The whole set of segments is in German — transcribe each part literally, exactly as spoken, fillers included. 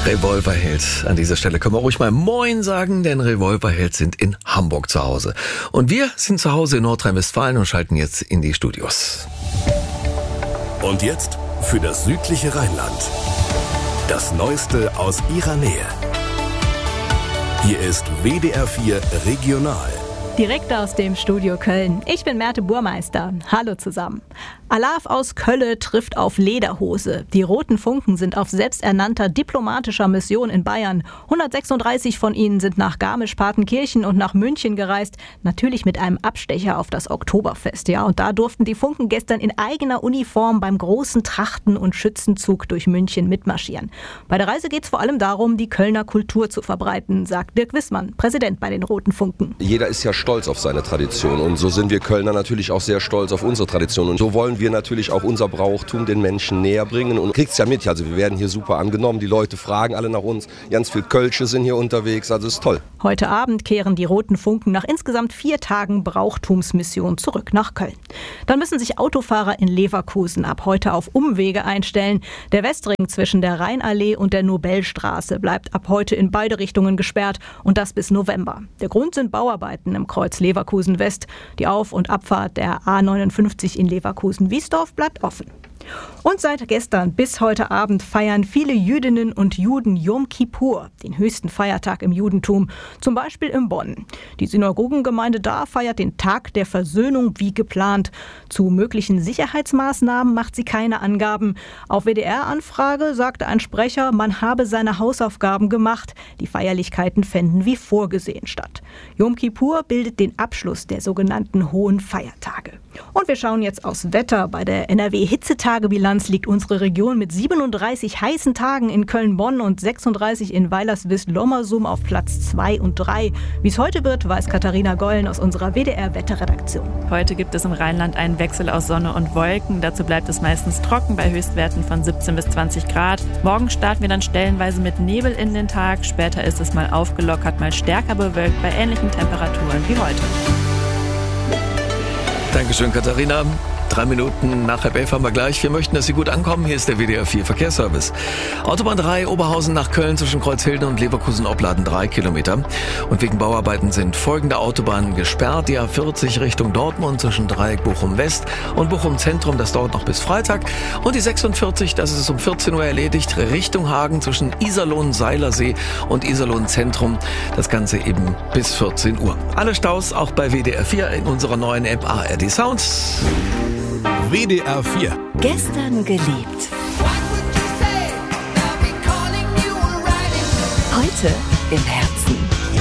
Revolverheld. An dieser Stelle können wir ruhig mal Moin sagen, denn Revolverheld sind in Hamburg zu Hause. Und wir sind zu Hause in Nordrhein-Westfalen und schalten jetzt in die Studios. Und jetzt für das südliche Rheinland. Das Neueste aus ihrer Nähe. Hier ist W D R vier Regional. Direkt aus dem Studio Köln. Ich bin Merte Burmeister. Hallo zusammen. Alav aus Kölle trifft auf Lederhose. Die Roten Funken sind auf selbsternannter diplomatischer Mission in Bayern. hundertsechsunddreißig von ihnen sind nach Garmisch-Partenkirchen und nach München gereist. Natürlich mit einem Abstecher auf das Oktoberfest. Ja, und da durften die Funken gestern in eigener Uniform beim großen Trachten- und Schützenzug durch München mitmarschieren. Bei der Reise geht es vor allem darum, die Kölner Kultur zu verbreiten, sagt Dirk Wissmann, Präsident bei den Roten Funken. Jeder ist ja stolz auf seine Tradition und so sind wir Kölner natürlich auch sehr stolz auf unsere Tradition und so wollen wir natürlich auch unser Brauchtum den Menschen näher bringen und kriegt's ja mit, also wir werden hier super angenommen, die Leute fragen alle nach uns, ganz viel Kölsche sind hier unterwegs, also ist toll. Heute Abend kehren die Roten Funken nach insgesamt vier Tagen Brauchtumsmission zurück nach Köln. Dann müssen sich Autofahrer in Leverkusen ab heute auf Umwege einstellen. Der Westring zwischen der Rheinallee und der Nobelstraße bleibt ab heute in beide Richtungen gesperrt und das bis November. Der Grund sind Bauarbeiten im Kreuz Leverkusen West. Die Auf- und Abfahrt der A neunundfünfzig in Leverkusen-Wiesdorf bleibt offen. Und seit gestern bis heute Abend feiern viele Jüdinnen und Juden Yom Kippur, den höchsten Feiertag im Judentum, zum Beispiel in Bonn. Die Synagogengemeinde da feiert den Tag der Versöhnung wie geplant. Zu möglichen Sicherheitsmaßnahmen macht sie keine Angaben. Auf W D R-Anfrage sagte ein Sprecher, man habe seine Hausaufgaben gemacht. Die Feierlichkeiten fänden wie vorgesehen statt. Yom Kippur bildet den Abschluss der sogenannten hohen Feiertage. Und wir schauen jetzt aufs Wetter. Bei der N R W-Hitzetagebilanz liegt unsere Region mit siebenunddreißig heißen Tagen in Köln-Bonn und sechsunddreißig in Weilerswist-Lommersum auf Platz zwei und drei. Wie es heute wird, weiß Katharina Gollen aus unserer W D R-Wetterredaktion. Heute gibt es im Rheinland einen Wechsel aus Sonne und Wolken. Dazu bleibt es meistens trocken bei Höchstwerten von siebzehn bis zwanzig Grad. Morgen starten wir dann stellenweise mit Nebel in den Tag. Später ist es mal aufgelockert, mal stärker bewölkt bei ähnlichen Temperaturen wie heute. Dankeschön, Katharina. Drei Minuten nach halb elf haben wir gleich. Wir möchten, dass Sie gut ankommen. Hier ist der W D R vier Verkehrsservice. Autobahn drei, Oberhausen nach Köln zwischen Kreuzhilden und Leverkusen-Opladen drei Kilometer. Und wegen Bauarbeiten sind folgende Autobahnen gesperrt. Die A vierzig Richtung Dortmund zwischen Dreieck Bochum-West und Bochum-Zentrum. Das dauert noch bis Freitag. Und die sechsundvierzig, das ist um vierzehn Uhr erledigt, Richtung Hagen zwischen Iserlohn-Seilersee und Iserlohn-Zentrum. Das Ganze eben bis vierzehn Uhr. Alle Staus auch bei W D R vier in unserer neuen App A R D Sounds. W D R vier. Gestern geliebt. Heute im Herzen.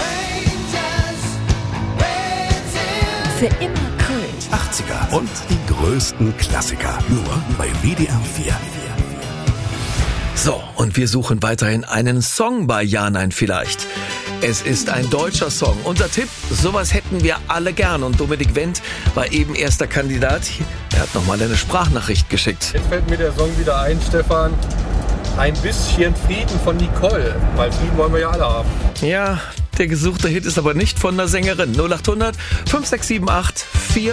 Für immer Kult. achtziger und die größten Klassiker. Nur bei W D R vier. So, und wir suchen weiterhin einen Song bei Ja, Nein, Vielleicht. Es ist ein deutscher Song. Unser Tipp, sowas hätten wir alle gern. Und Dominik Wendt war eben erster Kandidat. Er hat nochmal eine Sprachnachricht geschickt. Jetzt fällt mir der Song wieder ein, Stefan. Ein bisschen Frieden von Nicole. Weil Frieden wollen wir ja alle haben. Ja, der gesuchte Hit ist aber nicht von der Sängerin. null acht hundert fünf sechs sieben acht vier